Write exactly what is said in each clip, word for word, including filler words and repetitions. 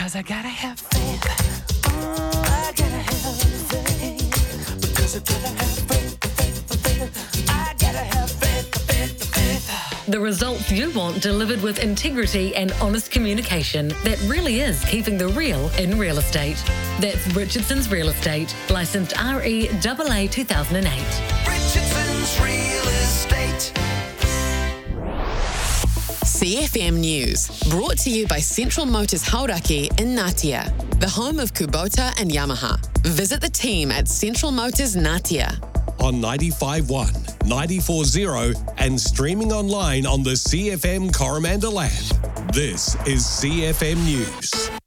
Because I gotta have faith. I gotta have faith. Because I gotta have faith, faith, faith. I gotta have faith, faith, faith. The results you want delivered with integrity and honest communication that really is keeping the real in real estate. That's Richardson's Real Estate, licensed R E A A two thousand eight. Richardson's Real Estate. C F M News, brought to you by Central Motors Hauraki in Ngatea, the home of Kubota and Yamaha. Visit the team at Central Motors Ngatea. On ninety-five point one, ninety-four point zero and streaming online on the C F M Coromandel app. This is C F M News.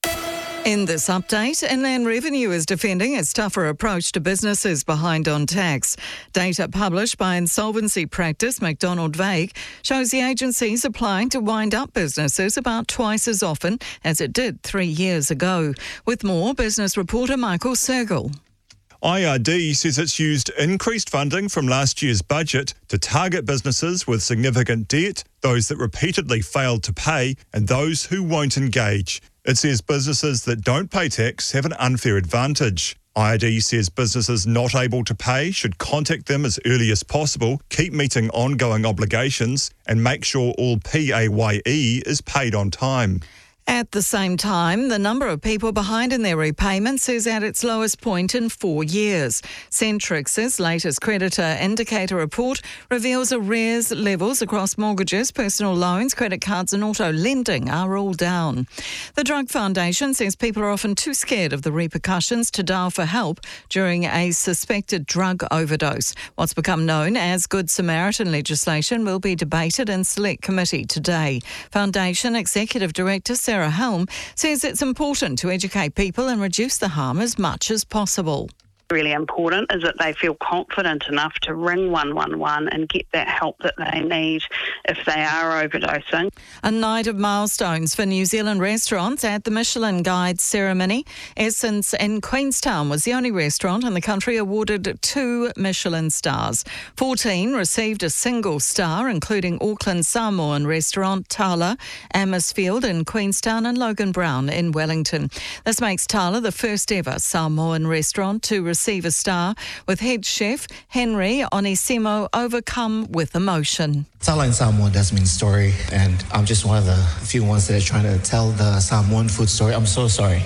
In this update, Inland Revenue is defending its tougher approach to businesses behind on tax. Data published by insolvency practice McDonald Vague shows the agency is applying to wind up businesses about twice as often as it did three years ago. With more, business reporter Michael Sergel. I R D says it's used increased funding from last year's budget to target businesses with significant debt, those that repeatedly failed to pay, and those who won't engage. It says businesses that don't pay tax have an unfair advantage. I R D says businesses not able to pay should contact them as early as possible, keep meeting ongoing obligations, and make sure all P A Y E is paid on time. At the same time, the number of people behind in their repayments is at its lowest point in four years. Centrix's latest creditor indicator report reveals arrears levels across mortgages, personal loans, credit cards and auto lending are all down. The Drug Foundation says people are often too scared of the repercussions to dial for help during a suspected drug overdose. What's become known as Good Samaritan legislation will be debated in Select Committee today. Foundation Executive Director Sarah Sarah Helm says it's important to educate people and reduce the harm as much as possible. Really important is that they feel confident enough to ring one one one and get that help that they need if they are overdosing. A night of milestones for New Zealand restaurants at the Michelin Guide ceremony. Essence in Queenstown was the only restaurant in the country awarded two Michelin stars. fourteen received a single star, including Auckland Samoan restaurant Tala, Amersfield in Queenstown and Logan Brown in Wellington. This makes Tala the first ever Samoan restaurant to receive receive a star, with head chef Henry Onisimo overcome with emotion. Tala in Samoa does mean story, and I'm just one of the few ones that are trying to tell the Samoan food story. I'm so sorry.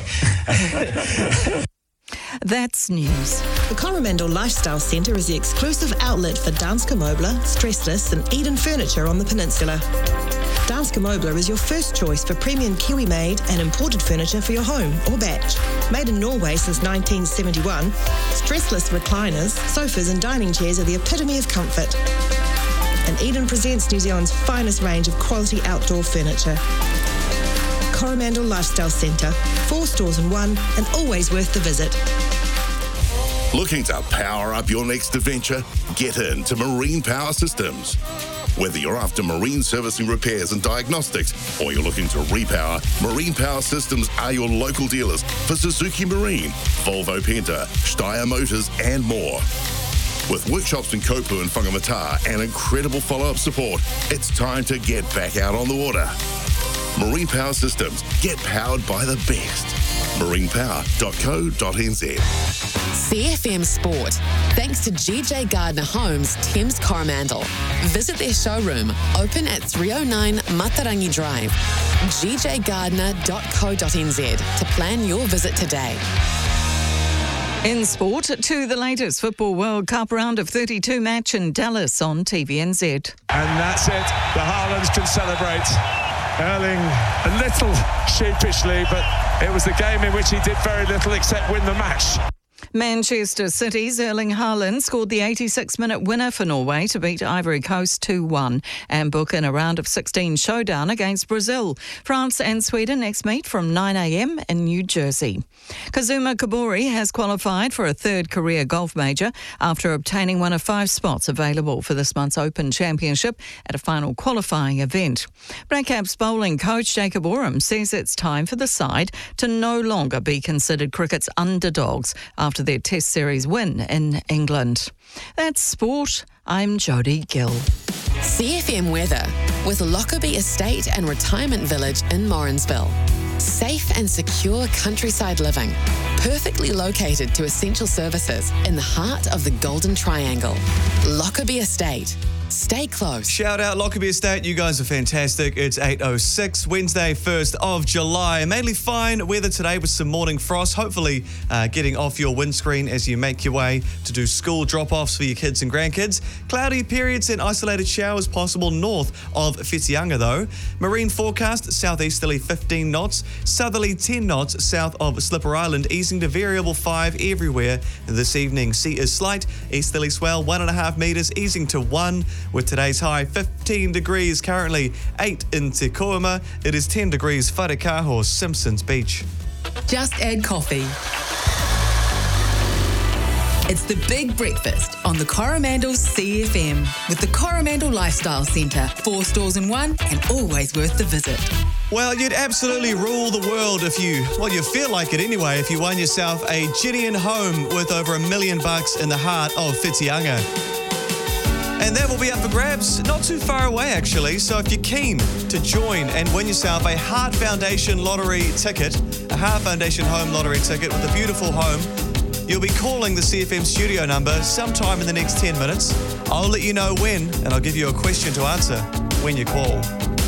That's news. The Coromandel Lifestyle Centre is the exclusive outlet for Danske Møbler, Stressless and Eden Furniture on the peninsula. Danske Møbler is your first choice for premium Kiwi-made and imported furniture for your home or batch. Made in Norway since nineteen seventy-one, stressless recliners, sofas and dining chairs are the epitome of comfort. And Eden presents New Zealand's finest range of quality outdoor furniture. Coromandel Lifestyle Centre, four stores in one and always worth the visit. Looking to power up your next adventure? Get into Marine Power Systems. Whether you're after marine servicing, repairs and diagnostics, or you're looking to repower, Marine Power Systems are your local dealers for Suzuki Marine, Volvo Penta, Steyr Motors and more. With workshops in Kopu and Whangamata and incredible follow-up support, it's time to get back out on the water. Marine Power Systems. Get powered by the best. marine power dot co dot n z. C F M Sport, thanks to G J Gardner Homes, Thames Coromandel. Visit their showroom, open at three oh nine Matarangi Drive. g j gardner dot co dot n z to plan your visit today. In sport, to the latest Football World Cup round of thirty-two match in Dallas on T V N Z. And that's it. The Haalands can celebrate. Erling a little sheepishly, but it was the game in which he did very little except win the match. Manchester City's Erling Haaland scored the eighty-six minute winner for Norway to beat Ivory Coast two one and book in a round of sixteen showdown against Brazil. France and Sweden next meet from nine a m in New Jersey. Kazuma Kobori has qualified for a third career golf major after obtaining one of five spots available for this month's Open Championship at a final qualifying event. Black Caps bowling coach Jacob Oram says it's time for the side to no longer be considered cricket's underdogs after their Test Series win in England. That's sport. I'm Jodie Gill. C F M weather with Lockerbie Estate and Retirement Village in Morrinsville. Safe and secure countryside living, perfectly located to essential services in the heart of the Golden Triangle. Lockerbie Estate. Stay close. Shout out Lockerbie Estate. You guys are fantastic. It's eight oh six, Wednesday, first of July. Mainly fine weather today with some morning frost. Hopefully uh, getting off your windscreen as you make your way to do school drop-offs for your kids and grandkids. Cloudy periods and isolated showers possible north of Whitianga though. Marine forecast, southeasterly fifteen knots, southerly ten knots south of Slipper Island, easing to variable five everywhere this evening. Sea is slight, easterly swell one and a half metres, easing to one. With today's high fifteen degrees, currently eight in Te Koima. It is ten degrees Wharekaho, Simpsons Beach. Just add coffee. It's the big breakfast on the Coromandel C F M with the Coromandel Lifestyle Centre. Four stores in one and always worth the visit. Well, you'd absolutely rule the world if you, well, you feel like it anyway, if you won yourself a Gideon home worth over a million bucks in the heart of Whitianga. And that will be up for grabs not too far away, actually. So if you're keen to join and win yourself a Heart Foundation lottery ticket, a Heart Foundation home lottery ticket with a beautiful home, you'll be calling the C F M studio number sometime in the next ten minutes. I'll let you know when, and I'll give you a question to answer when you call.